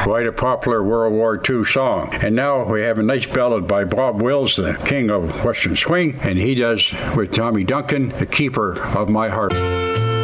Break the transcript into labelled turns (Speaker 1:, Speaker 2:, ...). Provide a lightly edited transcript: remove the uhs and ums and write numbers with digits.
Speaker 1: Quite a popular World War II song. And now we have a nice ballad by Bob Wills, the king of Western swing, and he does with Tommy Duncan, The Keeper of My Heart.